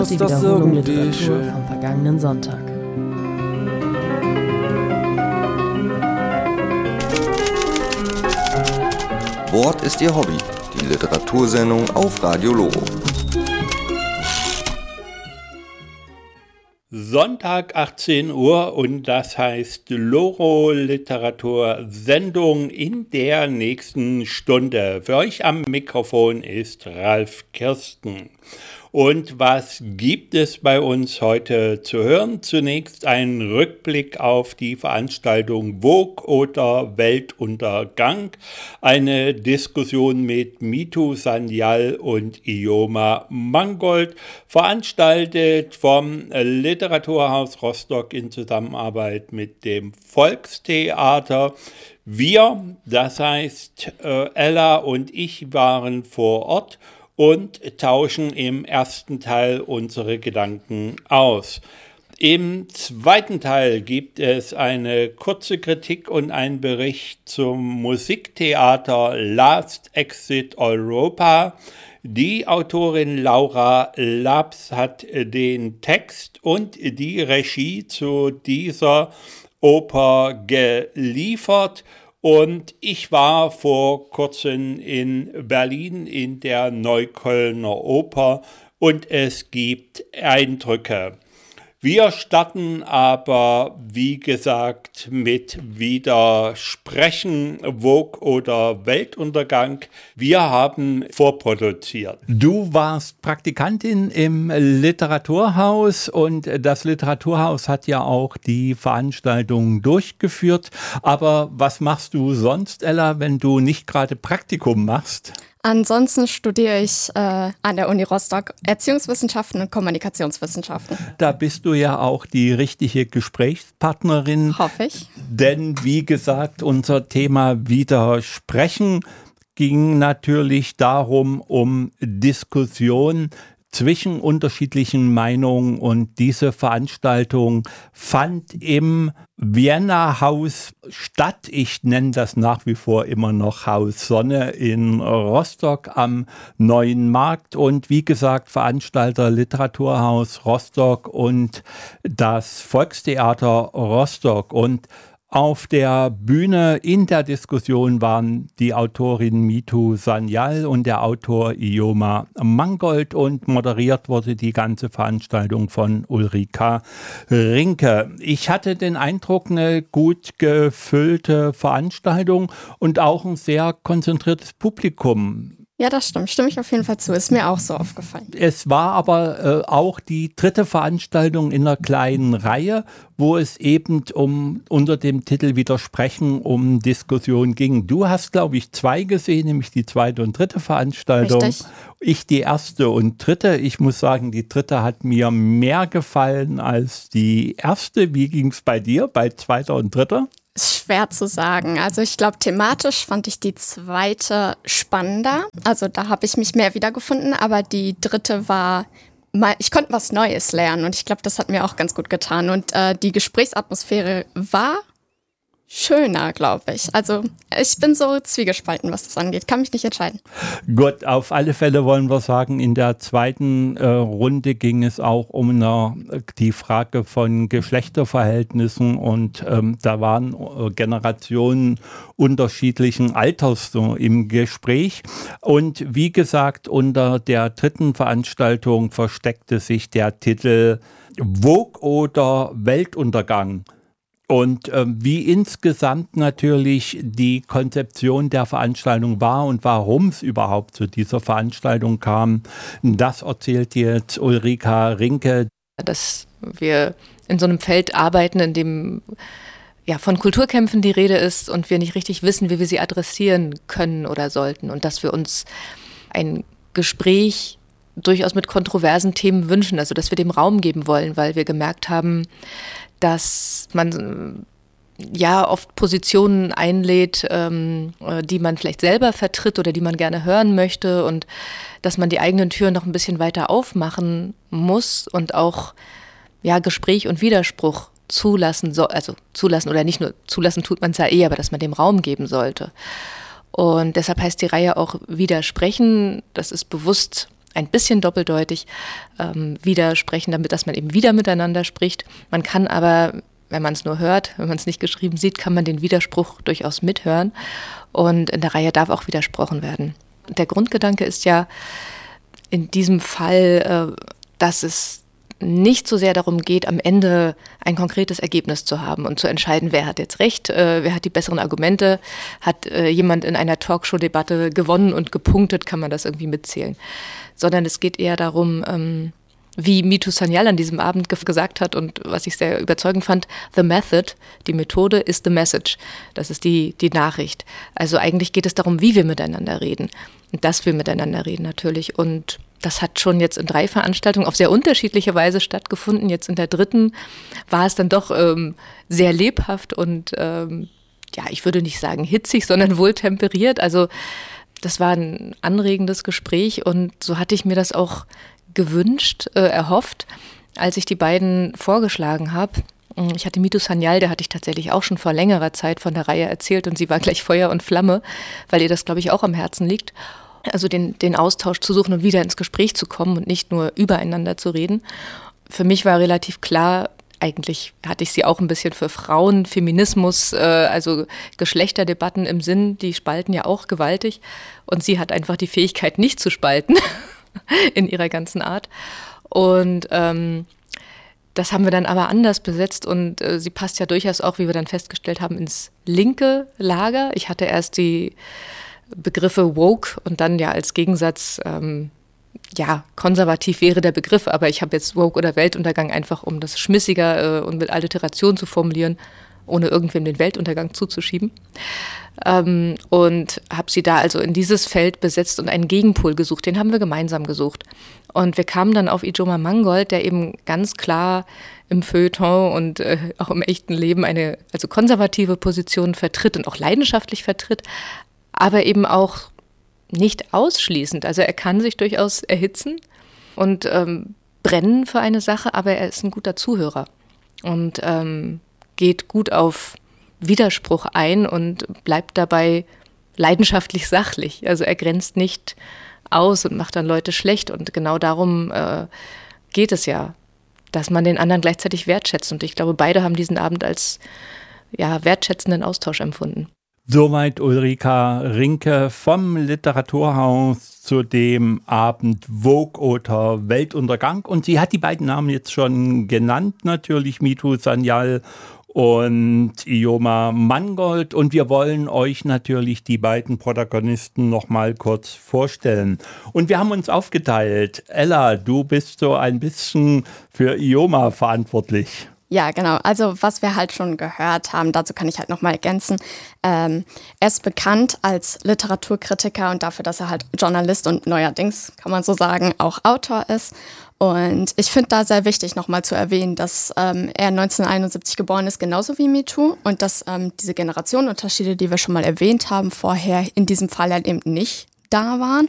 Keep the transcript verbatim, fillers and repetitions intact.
Die Wiederholung Literatur vom vergangenen Sonntag. Wort ist Ihr Hobby, die Literatursendung auf Radio Loro. Sonntag achtzehn Uhr und das heißt Loro Literatur Sendung in der nächsten Stunde. Für euch am Mikrofon ist Ralf Kirsten. Und was gibt es bei uns heute zu hören? Zunächst ein Rückblick auf die Veranstaltung Vogue oder Weltuntergang. Eine Diskussion mit Mitu Sanyal und Ioma Mangold, veranstaltet vom Literaturhaus Rostock in Zusammenarbeit mit dem Volkstheater. Wir, das heißt Ella und ich, waren vor Ort und tauschen im ersten Teil unsere Gedanken aus. Im zweiten Teil gibt es eine kurze Kritik und einen Bericht zum Musiktheater Last Exit Europa. Die Autorin Laura Labs hat den Text und die Regie zu dieser Oper geliefert. Und ich war vor kurzem in Berlin in der Neuköllner Oper und es gibt Eindrücke. Wir starten aber, wie gesagt, mit Widersprechen, Vogue oder Weltuntergang. Wir haben vorproduziert. Du warst Praktikantin im Literaturhaus und das Literaturhaus hat ja auch die Veranstaltung durchgeführt. Aber was machst du sonst, Ella, wenn du nicht gerade Praktikum machst? Ansonsten studiere ich äh, an der Uni Rostock Erziehungswissenschaften und Kommunikationswissenschaften. Da bist du ja auch die richtige Gesprächspartnerin. Hoffe ich. Denn wie gesagt, unser Thema Widersprechen ging natürlich darum, um Diskussion zwischen unterschiedlichen Meinungen, und diese Veranstaltung fand im Vienna Haus statt. Ich nenne das nach wie vor immer noch Haus Sonne in Rostock am Neuen Markt, und wie gesagt, Veranstalter Literaturhaus Rostock und das Volkstheater Rostock. Und auf der Bühne in der Diskussion waren die Autorin Mitu Sanyal und der Autor Ioma Mangold, und moderiert wurde die ganze Veranstaltung von Ulrika Rinke. Ich hatte den Eindruck, eine gut gefüllte Veranstaltung und auch ein sehr konzentriertes Publikum. Ja, das stimmt. Stimme ich auf jeden Fall zu. Ist mir auch so aufgefallen. Es war aber äh, auch die dritte Veranstaltung in einer kleinen Reihe, wo es eben um unter dem Titel Widersprechen um Diskussion ging. Du hast, glaube ich, zwei gesehen, nämlich die zweite und dritte Veranstaltung. Richtig. Ich die erste und dritte. Ich muss sagen, die dritte hat mir mehr gefallen als die erste. Wie ging es bei dir, bei zweiter und dritter? Ist schwer zu sagen. Also ich glaube, thematisch fand ich die zweite spannender. Also da habe ich mich mehr wiedergefunden, aber die dritte war, mal, ich konnte was Neues lernen, und ich glaube, das hat mir auch ganz gut getan. Und äh, die Gesprächsatmosphäre war schöner, glaube ich. Also ich bin so zwiegespalten, was das angeht. Kann mich nicht entscheiden. Gut, auf alle Fälle wollen wir sagen, in der zweiten äh, Runde ging es auch um eine, die Frage von Geschlechterverhältnissen, und ähm, da waren äh, Generationen unterschiedlichen Alters so im Gespräch. Und wie gesagt, unter der dritten Veranstaltung versteckte sich der Titel Vogue oder Weltuntergang. Und äh, wie insgesamt natürlich die Konzeption der Veranstaltung war und warum es überhaupt zu dieser Veranstaltung kam, das erzählt jetzt Ulrika Rinke. Dass wir in so einem Feld arbeiten, in dem ja von Kulturkämpfen die Rede ist und wir nicht richtig wissen, wie wir sie adressieren können oder sollten, und dass wir uns ein Gespräch durchaus mit kontroversen Themen wünschen, also dass wir dem Raum geben wollen, weil wir gemerkt haben, dass man ja oft Positionen einlädt, ähm, die man vielleicht selber vertritt oder die man gerne hören möchte, und dass man die eigenen Türen noch ein bisschen weiter aufmachen muss und auch ja Gespräch und Widerspruch zulassen soll, also zulassen oder nicht nur zulassen tut man es ja eh, aber dass man dem Raum geben sollte. Und deshalb heißt die Reihe auch Widersprechen. Das ist bewusst ein bisschen doppeldeutig ähm, widersprechen, damit dass man eben wieder miteinander spricht. Man kann aber, wenn man es nur hört, wenn man es nicht geschrieben sieht, kann man den Widerspruch durchaus mithören. Und in der Reihe darf auch widersprochen werden. Der Grundgedanke ist ja in diesem Fall, äh, dass es nicht so sehr darum geht, am Ende ein konkretes Ergebnis zu haben und zu entscheiden, wer hat jetzt recht, äh, wer hat die besseren Argumente, hat äh, jemand in einer Talkshow-Debatte gewonnen und gepunktet, kann man das irgendwie mitzählen. Sondern es geht eher darum, ähm, wie Mitu Sanyal an diesem Abend ge- gesagt hat und was ich sehr überzeugend fand, the method, die Methode is the message. Das ist die, die Nachricht. Also eigentlich geht es darum, wie wir miteinander reden. Und dass wir miteinander reden natürlich. Und das hat schon jetzt in drei Veranstaltungen auf sehr unterschiedliche Weise stattgefunden. Jetzt in der dritten war es dann doch ähm, sehr lebhaft und ähm, ja, ich würde nicht sagen hitzig, sondern wohltemperiert. Also das war ein anregendes Gespräch und so hatte ich mir das auch gewünscht, äh, erhofft, als ich die beiden vorgeschlagen habe. Ich hatte Mitu Sanyal, der hatte ich tatsächlich auch schon vor längerer Zeit von der Reihe erzählt und sie war gleich Feuer und Flamme, weil ihr das, glaube ich, auch am Herzen liegt. Also den, den Austausch zu suchen und wieder ins Gespräch zu kommen und nicht nur übereinander zu reden. Für mich war relativ klar, eigentlich hatte ich sie auch ein bisschen für Frauen, Feminismus, äh, also Geschlechterdebatten im Sinn, die spalten ja auch gewaltig. Und sie hat einfach die Fähigkeit, nicht zu spalten in ihrer ganzen Art. Und ähm, das haben wir dann aber anders besetzt und äh, sie passt ja durchaus auch, wie wir dann festgestellt haben, ins linke Lager. Ich hatte erst die Begriffe woke und dann ja als Gegensatz, ähm, ja, konservativ wäre der Begriff, aber ich habe jetzt woke oder Weltuntergang einfach, um das schmissiger äh, und mit Alliteration zu formulieren, ohne irgendwem den Weltuntergang zuzuschieben. Ähm, und habe sie da also in dieses Feld besetzt und einen Gegenpol gesucht, den haben wir gemeinsam gesucht. Und wir kamen dann auf Ijoma Mangold, der eben ganz klar im Feuilleton und äh, auch im echten Leben eine also konservative Position vertritt und auch leidenschaftlich vertritt, aber eben auch nicht ausschließend. Also er kann sich durchaus erhitzen und ähm, brennen für eine Sache, aber er ist ein guter Zuhörer und ähm, geht gut auf Widerspruch ein und bleibt dabei leidenschaftlich sachlich. Also er grenzt nicht aus und macht dann Leute schlecht und genau darum äh, geht es ja, dass man den anderen gleichzeitig wertschätzt und ich glaube, beide haben diesen Abend als ja, wertschätzenden Austausch empfunden. Soweit Ulrika Rinke vom Literaturhaus zu dem Abend Vogue oder Weltuntergang. Und sie hat die beiden Namen jetzt schon genannt, natürlich Mitu Sanyal und Ijoma Mangold. Und wir wollen euch natürlich die beiden Protagonisten noch mal kurz vorstellen. Und wir haben uns aufgeteilt. Ella, du bist so ein bisschen für Ijoma verantwortlich. Ja, genau. Also was wir halt schon gehört haben, dazu kann ich halt nochmal ergänzen. Ähm, er ist bekannt als Literaturkritiker und dafür, dass er halt Journalist und neuerdings, kann man so sagen, auch Autor ist. Und ich finde da sehr wichtig nochmal zu erwähnen, dass ähm, er neunzehnhunderteinundsiebzig geboren ist, genauso wie Mitu. Und dass ähm, diese Generationenunterschiede, die wir schon mal erwähnt haben vorher, in diesem Fall halt eben nicht da waren.